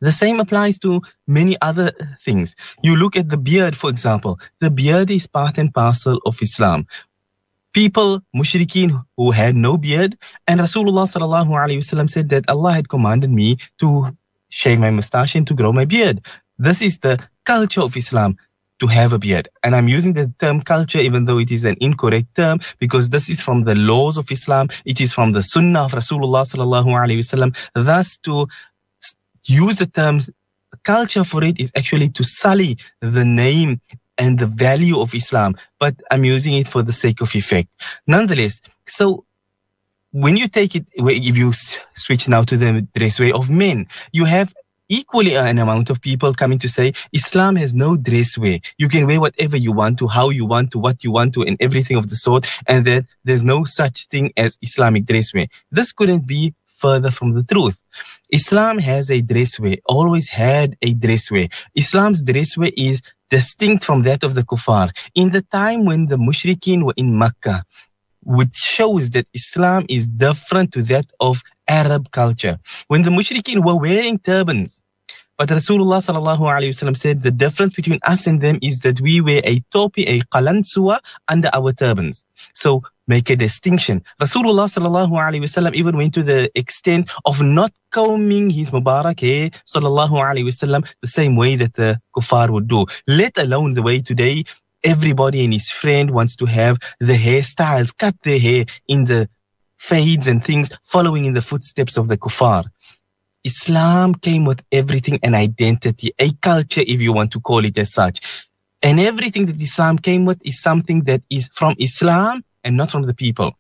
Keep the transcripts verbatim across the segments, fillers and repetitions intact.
The same applies to many other things. You look at the beard, for example. The beard is part and parcel of Islam. People, mushrikeen, who had no beard, and Rasulullah sallallahu alaihi wasallam said that Allah had commanded me to shave my mustache and to grow my beard. This is the culture of Islam, to have a beard. And I'm using the term culture even though it is an incorrect term, because this is from the laws of Islam. It is from the sunnah of Rasulullah sallallahu alaihi wasallam. Thus, to use the term culture for it is actually to sully the name and the value of Islam, but I'm using it for the sake of effect. Nonetheless, so when you take it, if you switch now to the dress way of men, you have equally an amount of people coming to say Islam has no dress way. You can wear whatever you want to, how you want to, what you want to, and everything of the sort, and that there's no such thing as Islamic dress way. This couldn't be further from the truth. Islam has a dress way, always had a dress way. Islam's dress way is distinct from that of the kuffar. In the time when the mushrikeen were in Makkah, which shows that Islam is different to that of Arab culture. When the mushrikeen were wearing turbans, but Rasulullah sallallahu alaihi wasallam said the difference between us and them is that we wear a topi, a qalansuwa under our turbans. So make a distinction. Rasulullah sallallahu alaihi wasallam even went to the extent of not combing his Mubarak hair sallallahu alaihi wasallam the same way that the kuffar would do. Let alone the way today everybody and his friend wants to have the hairstyles, cut their hair in the fades and things, following in the footsteps of the kuffar. Islam came with everything, an identity, a culture, if you want to call it as such. And everything that Islam came with is something that is from Islam and not from the people.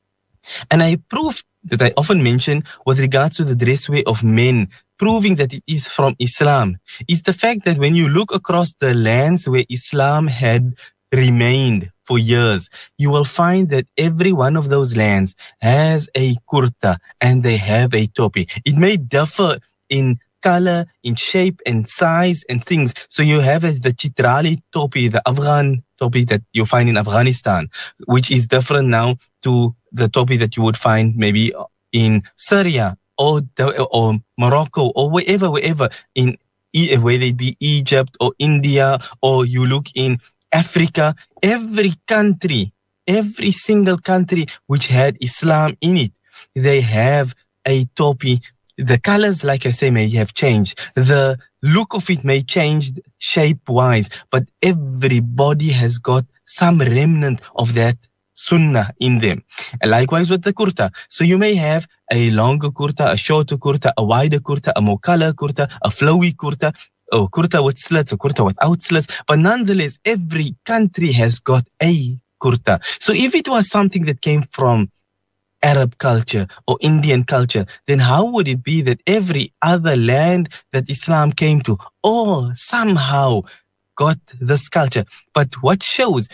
And I prove that I often mention with regards to the dress way of men, proving that it is from Islam, is the fact that when you look across the lands where Islam had remained for years, you will find that every one of those lands has a kurta and they have a topi. It may differ in color, in shape and size and things. So you have as the Chitrali topi, the Afghan topi that you find in Afghanistan, which is different now to the topi that you would find maybe in Syria or, or Morocco or wherever, wherever, in whether it be Egypt or India, or you look in Africa, every country, every single country which had Islam in it, they have a topi. The colors, like I say, may have changed. The look of it may change shape-wise, but everybody has got some remnant of that sunnah in them. And likewise with the kurta. So you may have a longer kurta, a shorter kurta, a wider kurta, a more color kurta, a flowy kurta, or kurta with slits, or kurta without slits. But nonetheless, every country has got a kurta. So if it was something that came from Arab culture or Indian culture, then how would it be that every other land that Islam came to all somehow got this culture? But what shows,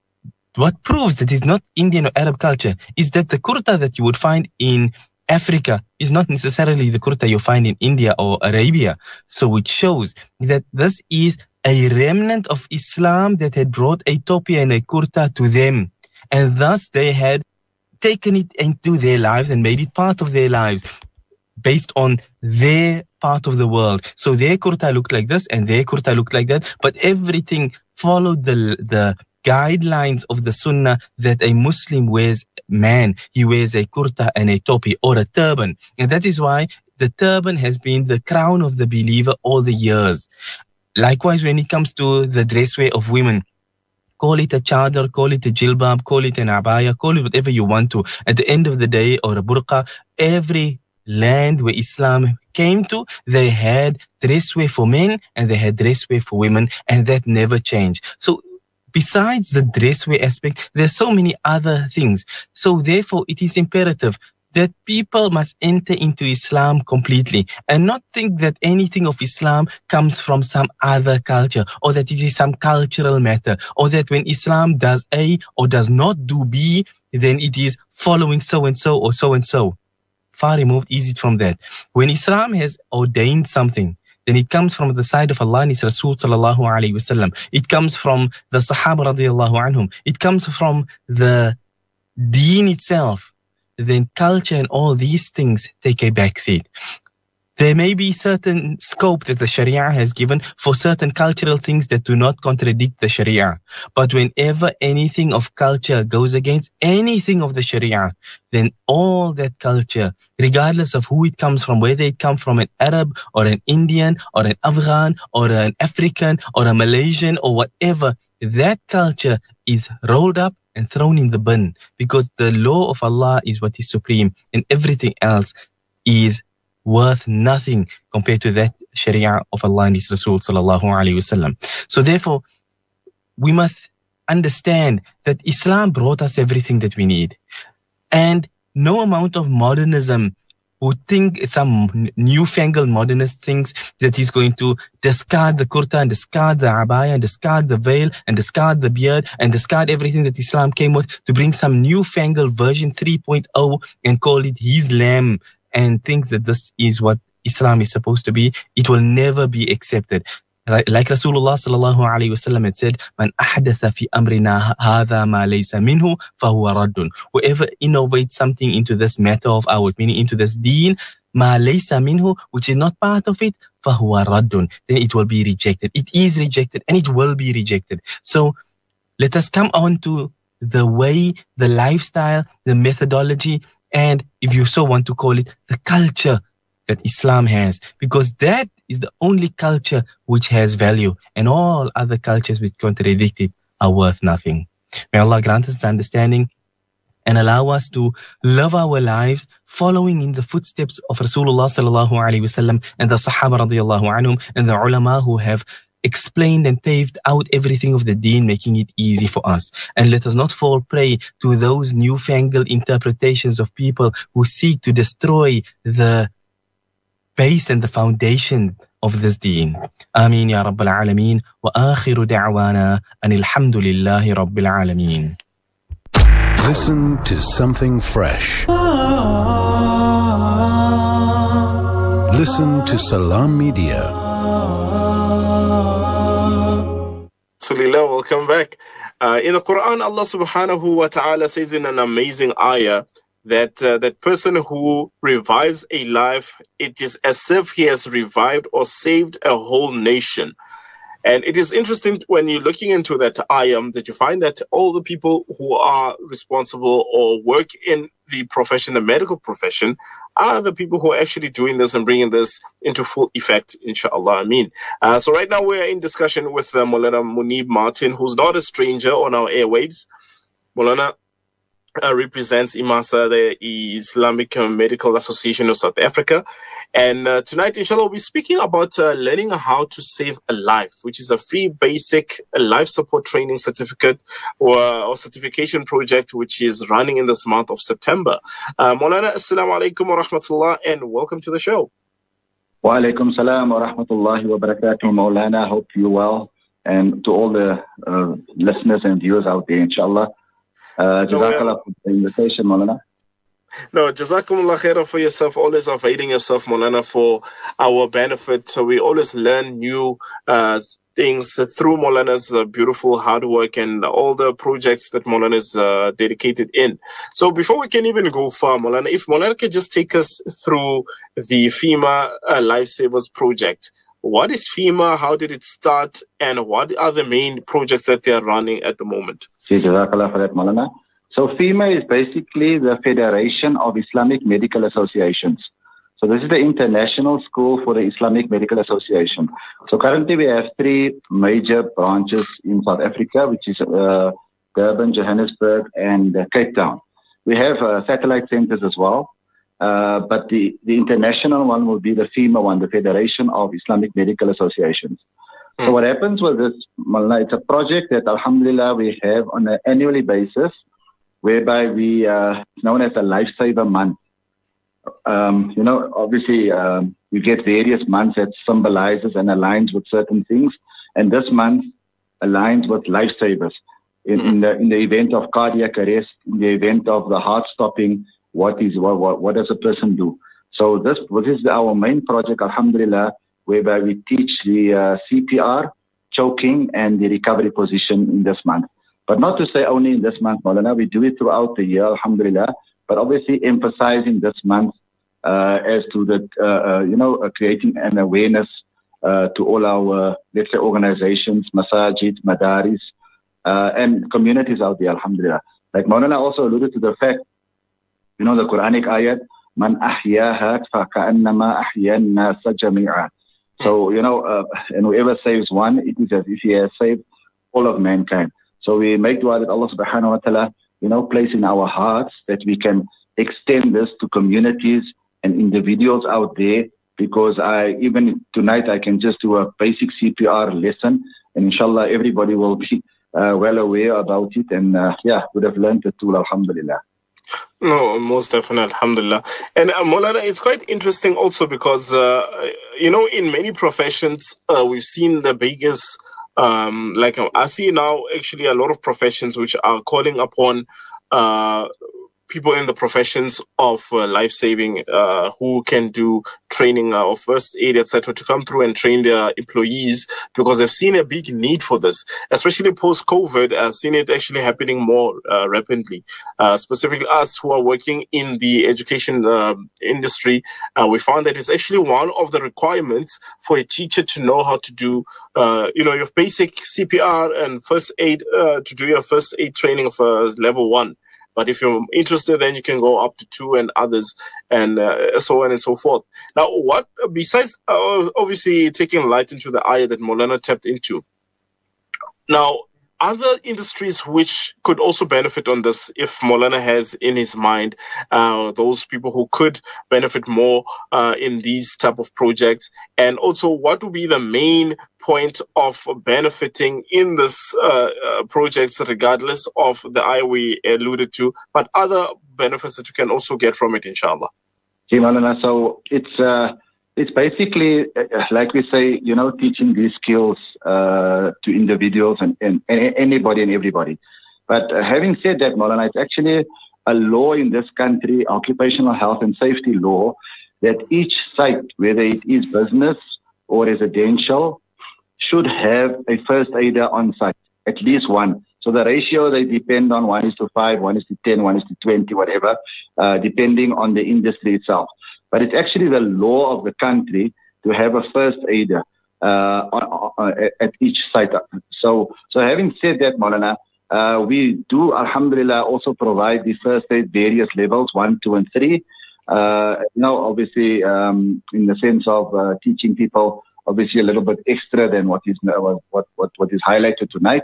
what proves that it's not Indian or Arab culture is that the kurta that you would find in Africa is not necessarily the kurta you find in India or Arabia. So it shows that this is a remnant of Islam that had brought a topi and a kurta to them. And thus they had taken it into their lives and made it part of their lives based on their part of the world. So their kurta looked like this and their kurta looked like that, but everything followed the the guidelines of the sunnah that a Muslim wears. Man, he wears a kurta and a topi or a turban. And that is why the turban has been the crown of the believer all the years. Likewise, when it comes to the dress way of women, call it a chadar, call it a jilbab, call it an abaya, call it whatever you want to. At the end of the day, or a burqa, every land where Islam came to, they had dress way for men and they had dress way for women, and that never changed. So besides the dress way aspect, there's so many other things. So therefore, it is imperative that people must enter into Islam completely and not think that anything of Islam comes from some other culture, or that it is some cultural matter, or that when Islam does A or does not do B, then it is following so-and-so or so-and-so. Far removed is it from that. When Islam has ordained something, then it comes from the side of Allah and His Rasul sallallahu alayhi wasallam. It comes from the Sahaba radiallahu anhum. It comes from the deen itself. Then culture and all these things take a backseat. There may be certain scope that the Sharia has given for certain cultural things that do not contradict the Sharia. But whenever anything of culture goes against anything of the Sharia, then all that culture, regardless of who it comes from, whether it comes from an Arab or an Indian or an Afghan or an African or a Malaysian or whatever, that culture is rolled up and thrown in the bin, because the law of Allah is what is supreme and everything else is worth nothing compared to that Sharia of Allah and His Rasul sallallahu alaihi wasallam. So therefore, we must understand that Islam brought us everything that we need. And no amount of modernism would think it's some newfangled modernist things that he's going to discard the kurta and discard the abaya and discard the veil and discard the beard and discard everything that Islam came with to bring some newfangled version three point oh and call it his lamb and think that this is what Islam is supposed to be. It will never be accepted. Right? Like Rasulullah sallallahu alaihi wasallam had said, "Man ahdatha fi amrina hadha ma laysa minhu fahuwa raddun." Whoever innovates something into this matter of ours, meaning into this deen, ma laysa minhu, which is not part of it, fahuwa raddun, then it will be rejected. It is rejected and it will be rejected. So let us come on to the way, the lifestyle, the methodology, and if you so want to call it, the culture that Islam has, because that is the only culture which has value, and all other cultures which contradict it are worth nothing. May Allah grant us understanding and allow us to live our lives following in the footsteps of Rasulullah sallallahu alaihi wasallam and the Sahaba radiyallahu anhum and the ulama who have explained and paved out everything of the deen, making it easy for us. And let us not fall prey to those newfangled interpretations of people who seek to destroy the base and the foundation of this deen. Ameen ya Rabbil Alameen. Wa akhiru da'wana anil hamdulillahi Rabbil Alameen. Listen to something fresh. Listen to Salam Media. Alhamdulillah, welcome back. Uh, in the Quran, Allah subhanahu wa ta'ala says in an amazing ayah that uh, that person who revives a life, it is as if he has revived or saved a whole nation. And it is interesting when you're looking into that ayah that you find that all the people who are responsible or work in the profession, the medical profession, are the people who are actually doing this and bringing this into full effect, inshallah. I mean, uh, so right now we're in discussion with uh, Maulana Munib Martin, who's not a stranger on our airwaves. Maulana Uh, represents IMASA, the Islamic Medical Association of South Africa. And uh, tonight, inshallah, we'll be speaking about uh, learning how to save a life, which is a free basic life support training certificate or, or certification project, which is running in this month of September. Uh, Maulana, assalamu alaikum wa rahmatullah, and welcome to the show. Wa alaikum salam wa rahmatullahi wa barakatuh, Maulana. I hope you're well. And to all the uh, listeners and viewers out there, inshallah. Uh, Jazakallah for the invitation, Maulana. No, Jazakumullah khairan for yourself, always availing yourself, Maulana, for our benefit. So we always learn new uh, things through Maulana's uh, beautiful hard work and all the projects that Maulana is uh, dedicated in. So before we can even go far, Maulana, if Maulana could just take us through the FEMA uh, Lifesavers project. What is FEMA? How did it start? And what are the main projects that they are running at the moment? Jazakallah for that, Maulana. So FEMA is basically the Federation of Islamic Medical Associations. So this is the international school for the Islamic Medical Association. So currently we have three major branches in South Africa, which is uh, Durban, Johannesburg, and uh, Cape Town. We have uh, satellite centers as well. Uh, but the, the international one will be the FEMA one, the Federation of Islamic Medical Associations. Mm. So what happens with this, Maulana, it's a project that, alhamdulillah, we have on an annually basis, whereby we, uh, it's known as a Lifesaver Month. Um, you know, obviously, um, we get various months that symbolizes and aligns with certain things. And this month aligns with lifesavers. In, mm. in, the, in the event of cardiac arrest, in the event of the heart stopping, What is what, what what does a person do? So this, this is our main project, alhamdulillah, whereby we teach the uh, C P R, choking, and the recovery position in this month. But not to say only in this month, Maulana, we do it throughout the year, alhamdulillah, but obviously emphasizing this month uh, as to the, uh, uh, you know, uh, creating an awareness uh, to all our, uh, let's say, organizations, masajid, madaris, uh, and communities out there, alhamdulillah. Like Maulana also alluded to the fact, you know, the Quranic ayat, Man ahyaha fa ka'annama ahyan nasa jami'a. So, you know, uh, and whoever saves one, it is as if he has saved all of mankind. So we make dua that Allah subhanahu wa ta'ala, you know, place in our hearts that we can extend this to communities and individuals out there, because I, even tonight, I can just do a basic C P R lesson, and inshallah, everybody will be uh, well aware about it, and uh, yeah, would have learned the tool, alhamdulillah. No, most definitely, alhamdulillah. And uh, Maulana, it's quite interesting also because, uh, you know, in many professions, uh, we've seen the biggest, um, like I see now actually a lot of professions which are calling upon uh, people in the professions of uh, life-saving uh, who can do training uh, of first aid, et cetera, to come through and train their employees, because they've seen a big need for this, especially post-COVID. I've seen it actually happening more uh, rapidly. Uh, specifically us who are working in the education uh, industry, uh, we found that it's actually one of the requirements for a teacher to know how to do, uh, you know, your basic C P R and first aid, uh, to do your first aid training for level one. But if you're interested, then you can go up to two and others, and uh, so on and so forth. Now, what, besides uh, obviously taking light into the ayah that Maulana tapped into, now, other industries which could also benefit on this, if Maulana has in his mind uh, those people who could benefit more uh, in these type of projects, and also what would be the main point of benefiting in this uh, uh, projects, regardless of the ayah we alluded to, but other benefits that you can also get from it, inshallah. Okay, Maulana, so it's uh, it's basically, uh, like we say, you know, teaching these skills uh, to individuals and, and, and anybody and everybody. But uh, having said that, Maulana, it's actually a law in this country, occupational health and safety law, that each site, whether it is business or residential, should have a first aider on site, at least one. So the ratio, they depend on one is to five, one is to ten, one is to twenty, whatever, uh, depending on the industry itself. But it's actually the law of the country to have a first aider uh, on, on, at each site. So, so having said that, Maulana, uh, we do, alhamdulillah, also provide the first aid various levels, one, two, and three. Uh, you know, obviously, um, in the sense of uh, teaching people, obviously a little bit extra than what is what what what is highlighted tonight.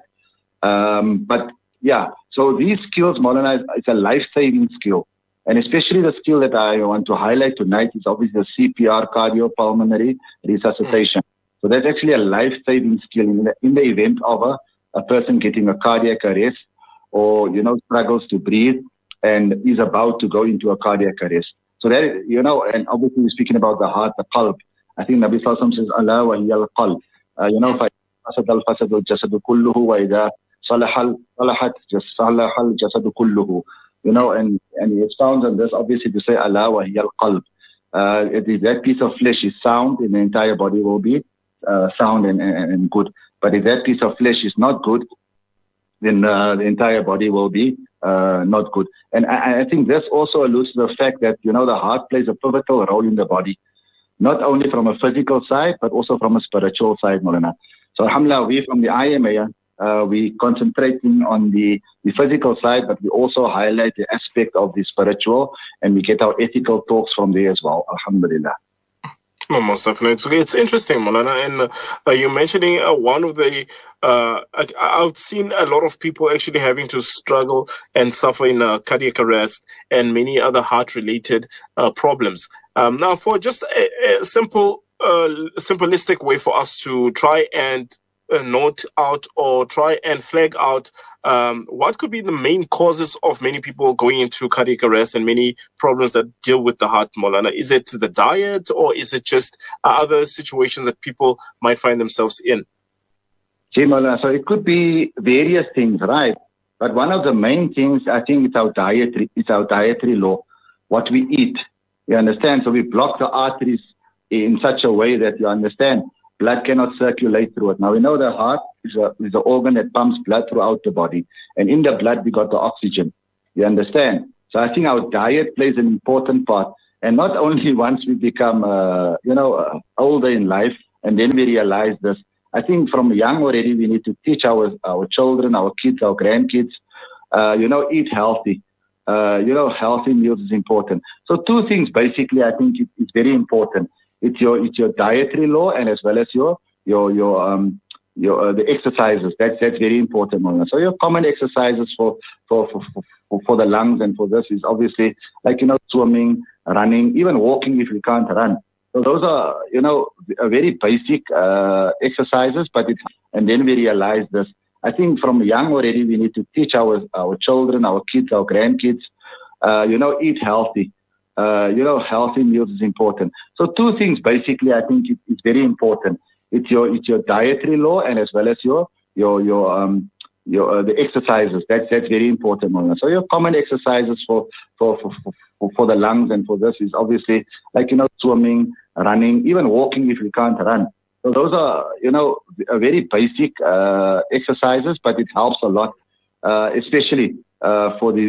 Um, but yeah, so these skills, Maulana, it's a life-saving skill. And especially the skill that I want to highlight tonight is obviously the C P R, cardiopulmonary resuscitation. So that's actually a life-saving skill in the, in the event of a, a person getting a cardiac arrest or, you know, struggles to breathe and is about to go into a cardiac arrest. So that, you know, and obviously we're speaking about the heart, the qalb. I think Nabi Sallallahu Alaihi Wasallam says, Allah wa hiya al-qalb. You know, فَاسَدَ الْفَسَدُ الْجَسَدُ كُلُّهُ وَإِذَا صَلَحَ صَلَحَتْ صَلَحَ الْجَسَدُ كُلُّهُ. You know, and, and it sounds on this, obviously, to say, Allah wa hiya al-qalb. Uh, if that piece of flesh is sound, then the entire body will be uh, sound and, and, and good. But if that piece of flesh is not good, then uh, the entire body will be uh, not good. And I, I think this also alludes to the fact that, you know, the heart plays a pivotal role in the body, not only from a physical side, but also from a spiritual side, Maulana. So, alhamdulillah, we from the I M A, uh, we concentrating on the, the physical side, but we also highlight the aspect of the spiritual, and we get our ethical talks from there as well, alhamdulillah. No, most definitely. It's interesting, Maulana, and uh, you're mentioning uh, one of the, uh, I, I've seen a lot of people actually having to struggle and suffer in uh, cardiac arrest and many other heart-related uh, problems. Um, now, for just a, a simple, uh, simplistic way for us to try and uh, note out or try and flag out um, what could be the main causes of many people going into cardiac arrest and many problems that deal with the heart, Maulana? Is it the diet, or is it just uh, other situations that people might find themselves in? See, Maulana, so it could be various things, right? But one of the main things, I think, it's our dietary, it's our dietary law, what we eat. You understand? So we block the arteries in such a way that, you understand, blood cannot circulate through it. Now, we know the heart is a, is an organ that pumps blood throughout the body. And in the blood, we got the oxygen. You understand? So I think our diet plays an important part. And not only once we become, uh, you know, uh, older in life, and then we realize this. I think from young already, we need to teach our, our children, our kids, our grandkids, uh, you know, eat healthy. Uh, you know, healthy meals is important. So two things, basically, I think it, it's very important. It's your, it's your dietary law, and as well as your, your, your, um, your, uh, the exercises. That's, that's very important. So your common exercises for, for, for, for, for the lungs and for this is obviously like, you know, swimming, running, even walking if you can't run. So those are, you know, very basic uh, exercises, but it, and then we realize this. I think from young already, we need to teach our, our children, our kids, our grandkids, uh, you know, eat healthy. Uh, you know, healthy meals is important. So two things, basically, I think it, it's very important. It's your, it's your dietary law, and as well as your, your, your, um, your, uh, the exercises. That's, that's very important. So your common exercises for, for, for, for, for the lungs and for this is obviously like, you know, swimming, running, even walking if you can't run. So those are, you know, very basic uh, exercises, but it helps a lot, uh, especially uh, for the